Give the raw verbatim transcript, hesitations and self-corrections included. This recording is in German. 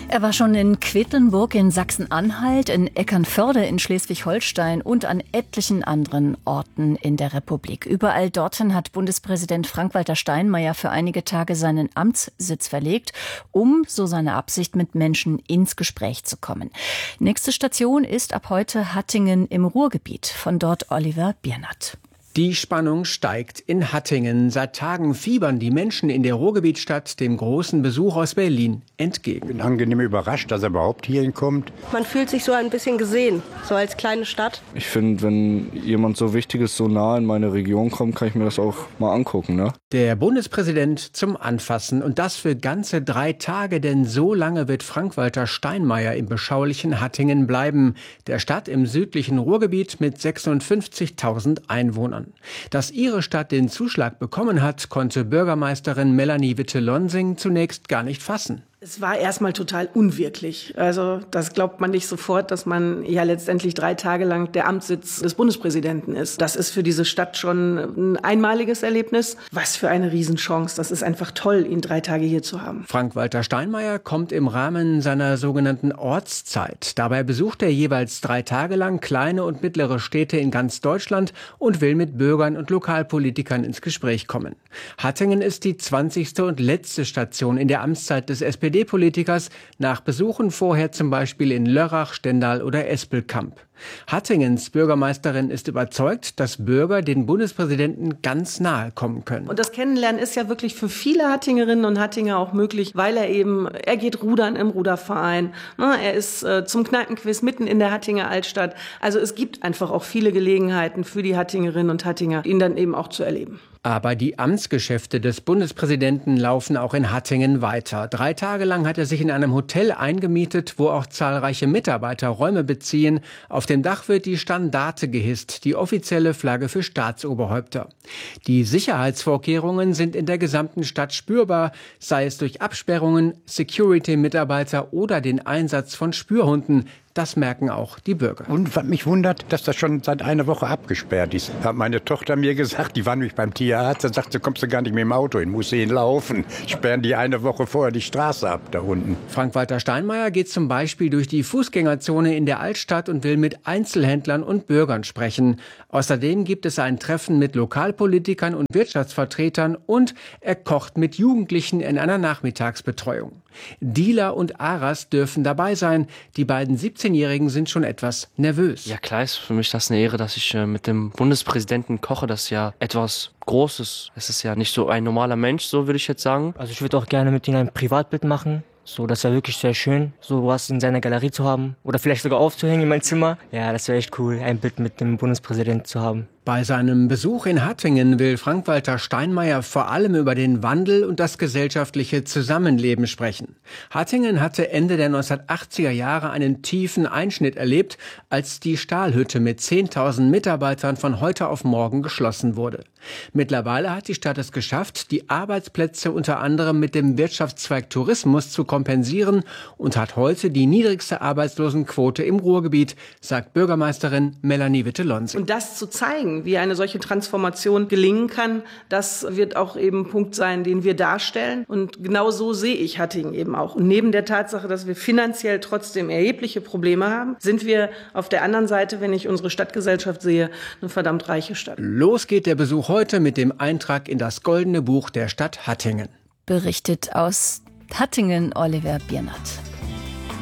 Er war schon in Quedlinburg in Sachsen-Anhalt, in Eckernförde in Schleswig-Holstein und an etlichen anderen Orten in der Republik. Überall dorthin hat Bundespräsident Frank-Walter Steinmeier für einige Tage seinen Amtssitz verlegt, um, so seine Absicht, mit Menschen ins Gespräch zu kommen. Nächste Station ist ab heute Hattingen im Ruhrgebiet. Von dort Oliver Biernat. Die Spannung steigt in Hattingen. Seit Tagen fiebern die Menschen in der Ruhrgebietstadt dem großen Besuch aus Berlin entgegen. Ich bin angenehm überrascht, dass er überhaupt hierhin kommt. Man fühlt sich so ein bisschen gesehen, so als kleine Stadt. Ich finde, wenn jemand so Wichtiges so nah in meine Region kommt, kann ich mir das auch mal angucken, ne? Der Bundespräsident zum Anfassen und das für ganze drei Tage, denn so lange wird Frank-Walter Steinmeier im beschaulichen Hattingen bleiben, der Stadt im südlichen Ruhrgebiet mit sechsundfünfzigtausend Einwohnern. Dass ihre Stadt den Zuschlag bekommen hat, konnte Bürgermeisterin Melanie Witte-Lonsing zunächst gar nicht fassen. Es war erstmal total unwirklich. Also das glaubt man nicht sofort, dass man ja letztendlich drei Tage lang der Amtssitz des Bundespräsidenten ist. Das ist für diese Stadt schon ein einmaliges Erlebnis. Was für eine Riesenchance. Das ist einfach toll, ihn drei Tage hier zu haben. Frank-Walter Steinmeier kommt im Rahmen seiner sogenannten Ortszeit. Dabei besucht er jeweils drei Tage lang kleine und mittlere Städte in ganz Deutschland und will mit Bürgern und Lokalpolitikern ins Gespräch kommen. Hattingen ist die zwanzigste und letzte Station in der Amtszeit des S P D-Politikers, nach Besuchen vorher zum Beispiel in Lörrach, Stendal oder Espelkamp. Hattingens Bürgermeisterin ist überzeugt, dass Bürger den Bundespräsidenten ganz nahe kommen können. Und das Kennenlernen ist ja wirklich für viele Hattingerinnen und Hattinger auch möglich, weil er eben, er geht rudern im Ruderverein, er ist äh, zum Kneipenquiz mitten in der Hattinger Altstadt. Also es gibt einfach auch viele Gelegenheiten für die Hattingerinnen und Hattinger, ihn dann eben auch zu erleben. Aber die Amtsgeschäfte des Bundespräsidenten laufen auch in Hattingen weiter. Drei Tage lang hat er sich in einem Hotel eingemietet, wo auch zahlreiche Mitarbeiter Räume beziehen. Auf dem Dach wird die Standarte gehisst, die offizielle Flagge für Staatsoberhäupter. Die Sicherheitsvorkehrungen sind in der gesamten Stadt spürbar, sei es durch Absperrungen, Security-Mitarbeiter oder den Einsatz von Spürhunden. Das merken auch die Bürger. Und was mich wundert, dass das schon seit einer Woche abgesperrt ist. Hat meine Tochter mir gesagt, die war nämlich beim Tierarzt, da sagt sie, kommst du gar nicht mit dem Auto hin, musst du hinlaufen. Sperren die eine Woche vorher die Straße ab da unten. Frank-Walter Steinmeier geht zum Beispiel durch die Fußgängerzone in der Altstadt und will mit Einzelhändlern und Bürgern sprechen. Außerdem gibt es ein Treffen mit Lokalpolitikern und Wirtschaftsvertretern und er kocht mit Jugendlichen in einer Nachmittagsbetreuung. Dealer und Aras dürfen dabei sein. Die beiden siebzehnjährigen sind schon etwas nervös. Ja, klar ist für mich das eine Ehre, dass ich äh, mit dem Bundespräsidenten koche. Das ist ja etwas Großes. Es ist ja nicht so ein normaler Mensch, so würde ich jetzt sagen. Also ich würde auch gerne mit ihm ein Privatbild machen. So, das wäre wirklich sehr schön, sowas in seiner Galerie zu haben. Oder vielleicht sogar aufzuhängen in mein Zimmer. Ja, das wäre echt cool, ein Bild mit dem Bundespräsidenten zu haben. Bei seinem Besuch in Hattingen will Frank-Walter Steinmeier vor allem über den Wandel und das gesellschaftliche Zusammenleben sprechen. Hattingen hatte Ende der neunzehnhundertachtziger Jahre einen tiefen Einschnitt erlebt, als die Stahlhütte mit zehntausend Mitarbeitern von heute auf morgen geschlossen wurde. Mittlerweile hat die Stadt es geschafft, die Arbeitsplätze unter anderem mit dem Wirtschaftszweig Tourismus zu kompensieren und hat heute die niedrigste Arbeitslosenquote im Ruhrgebiet, sagt Bürgermeisterin Melanie Witte-Lonsing. Und das zu zeigen, wie eine solche Transformation gelingen kann, das wird auch eben ein Punkt sein, den wir darstellen. Und genau so sehe ich Hattingen eben auch. Und neben der Tatsache, dass wir finanziell trotzdem erhebliche Probleme haben, sind wir auf der anderen Seite, wenn ich unsere Stadtgesellschaft sehe, eine verdammt reiche Stadt. Los geht der Besuch heute mit dem Eintrag in das Goldene Buch der Stadt Hattingen. Berichtet aus Hattingen Oliver Biernat.